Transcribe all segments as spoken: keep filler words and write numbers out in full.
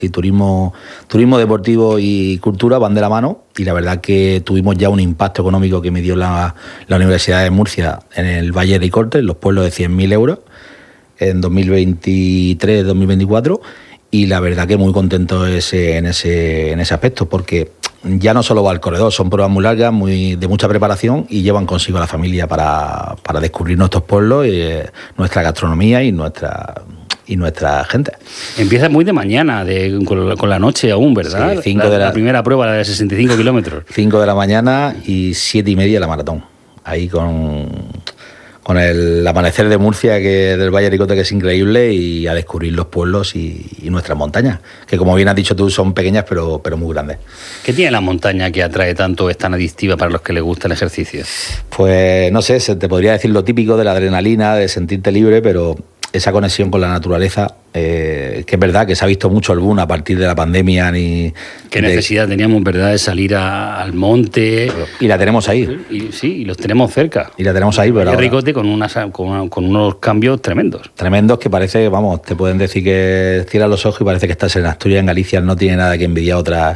Y turismo, turismo deportivo y cultura van de la mano, y la verdad que tuvimos ya un impacto económico que me dio la, la Universidad de Murcia en el Valle de Ricote, en los pueblos de cien mil euros, en dos mil veintitrés dos mil veinticuatro, y la verdad que muy contento ese, en, ese, en ese aspecto, porque ya no solo va al corredor, son pruebas muy largas, muy, de mucha preparación, y llevan consigo a la familia para, para descubrir nuestros pueblos, eh, nuestra gastronomía y nuestra... y nuestra gente. Empieza muy de mañana, de, con, la, con la noche aún, ¿verdad? Sí, cinco la, de la, la primera prueba, la de sesenta y cinco kilómetros. cinco de la mañana y siete y media la maratón. Ahí con, con el amanecer de Murcia, que del Valle de Ricote, que es increíble, y a descubrir los pueblos y, y nuestras montañas, que como bien has dicho tú, son pequeñas pero, pero muy grandes. ¿Qué tiene la montaña que atrae tanto, es tan adictiva para los que les gusta el ejercicio? Pues no sé, se te podría decir lo típico de la adrenalina, de sentirte libre, pero esa conexión con la naturaleza, eh, que es verdad que se ha visto mucho el boom a partir de la pandemia. Ni, Qué de... necesidad teníamos, ¿verdad?, de salir a, al monte. Y la tenemos ahí. Y, sí, y los tenemos cerca. Y la tenemos ahí, pero Ricote con, unas, con, con unos cambios tremendos. Tremendos que parece, vamos, te pueden decir que cierras los ojos y parece que estás en Asturias, en Galicia, no tiene nada que envidiar a otras,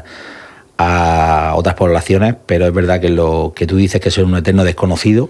a otras poblaciones, pero es verdad que lo que tú dices, que es un eterno desconocido.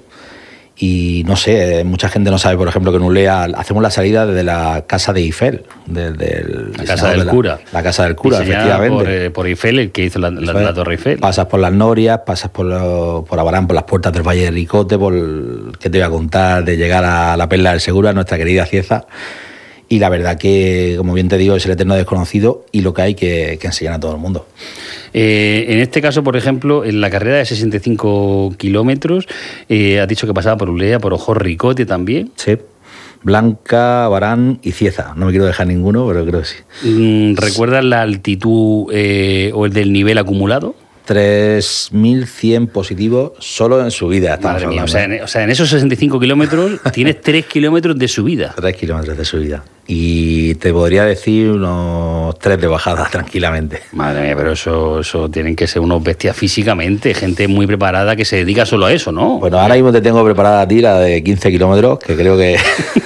Y no sé, mucha gente no sabe, por ejemplo, que en Ulea hacemos la salida desde la casa de Eiffel, desde el, la casa del de la, cura. La casa del cura, efectivamente. Por, eh, por Eiffel, el que hizo la, la, la Torre Eiffel. Pasas por las Norias, pasas por, lo, por Abarán, por las puertas del Valle de Ricote, por ¿qué te voy a contar? De llegar a la Perla del Segura, nuestra querida Cieza. Y la verdad que, como bien te digo, es el eterno desconocido y lo que hay que, que enseñar a todo el mundo. Eh, en este caso, por ejemplo, en la carrera de sesenta y cinco kilómetros, eh, has dicho que pasaba por Ulea, por Ojor, Ricote también. Sí. Blanca, Barán y Cieza. No me quiero dejar ninguno, pero creo que sí. ¿Recuerdas la altitud eh, o el del nivel acumulado? tres mil cien positivos solo en subida. Madre mía, o sea, en, o sea, en esos sesenta y cinco kilómetros tienes tres kilómetros de subida. tres kilómetros de subida. Y te podría decir unos tres de bajada, tranquilamente. Madre mía, pero eso, eso tienen que ser unos bestias físicamente, gente muy preparada que se dedica solo a eso, ¿no? Bueno, ahora mismo te tengo preparada a ti la de quince kilómetros, que creo que...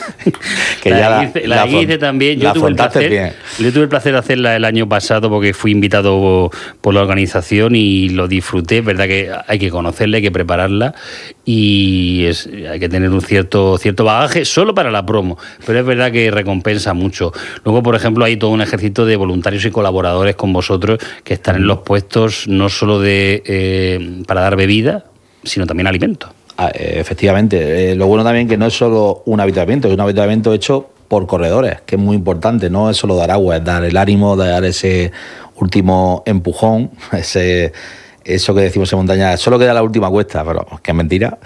que la ya quince, la, la quince también. Yo tuve, el placer, bien. yo tuve el placer de hacerla el año pasado porque fui invitado por la organización y lo disfruté. Es verdad que hay que conocerla, hay que prepararla y es, hay que tener un cierto, cierto bagaje solo para la promo, pero es verdad que recompensa mucho. Luego, por ejemplo, hay todo un ejército de voluntarios y colaboradores con vosotros que están en los puestos no solo de eh, para dar bebida, sino también alimento. Ah, efectivamente. Eh, lo bueno también que no es solo un habituamiento, es un habituamiento hecho por corredores, que es muy importante. No es solo dar agua, es dar el ánimo, dar ese último empujón, ese... Eso que decimos en montaña, solo queda la última cuesta, pero que es mentira.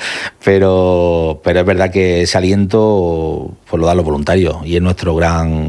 Pero, pero es verdad que ese aliento pues lo dan los voluntarios y es nuestro gran,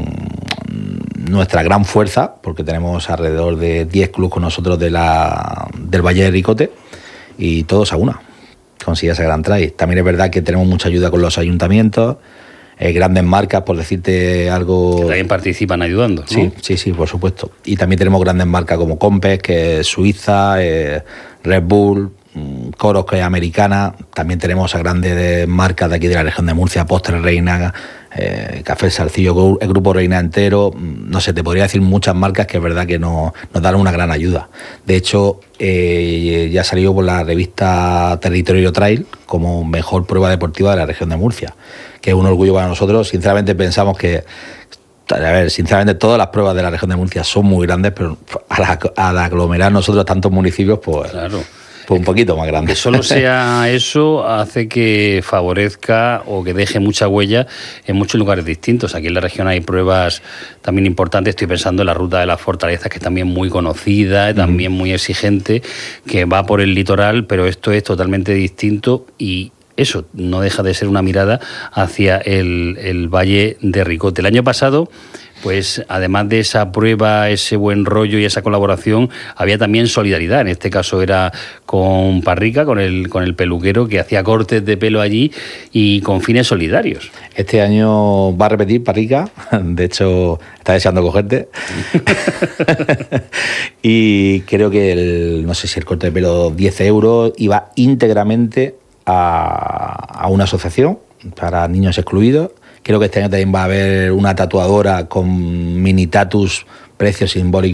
nuestra gran fuerza, porque tenemos alrededor de diez clubes con nosotros de la, del Valle de Ricote y todos a una consigue ese gran trail. También es verdad que tenemos mucha ayuda con los ayuntamientos. Eh, grandes marcas, por decirte algo... Que también participan ayudando, ¿no? Sí, sí, sí, por supuesto. Y también tenemos grandes marcas como Compes, que es suiza, eh, Red Bull, Coros, que es americana. También tenemos a grandes marcas de aquí de la región de Murcia, Postre Reina, eh, Café Salcillo, el Grupo Reina entero. No sé, te podría decir muchas marcas que es verdad que no, nos dan una gran ayuda. De hecho, eh, ya salió por la revista Territorio Trail como mejor prueba deportiva de la región de Murcia, que es un orgullo para nosotros. Sinceramente pensamos que, a ver, sinceramente todas las pruebas de la región de Murcia son muy grandes, pero al, al aglomerar nosotros tantos municipios, pues, claro. pues un poquito más grande. Que solo sea eso hace que favorezca o que deje mucha huella en muchos lugares distintos. Aquí en la región hay pruebas también importantes. Estoy pensando en la Ruta de las Fortalezas, que es también muy conocida, también muy exigente, que va por el litoral, pero esto es totalmente distinto y eso no deja de ser una mirada hacia el, el Valle de Ricote. El año pasado, pues además de esa prueba, ese buen rollo y esa colaboración, había también solidaridad. En este caso era con Parrica, con el, con el peluquero que hacía cortes de pelo allí y con fines solidarios. Este año va a repetir Parrica, de hecho está deseando cogerte. Y creo que, el, no sé si el corte de pelo diez euros iba íntegramente A, a una asociación para niños excluidos. Creo que este año también va a haber una tatuadora con mini tatus precio simbólico